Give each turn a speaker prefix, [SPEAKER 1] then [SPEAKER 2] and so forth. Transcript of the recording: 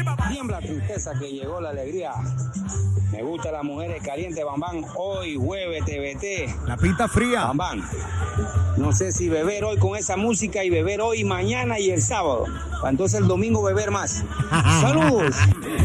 [SPEAKER 1] Tiembla tristeza que llegó la alegría. Me gustan las mujeres calientes, Bambán. Hoy, jueves, TBT.
[SPEAKER 2] La pinta fría.
[SPEAKER 1] Bambán. No sé si beber hoy con esa música y beber hoy, mañana y el sábado. Para entonces el domingo beber más. ¡Saludos!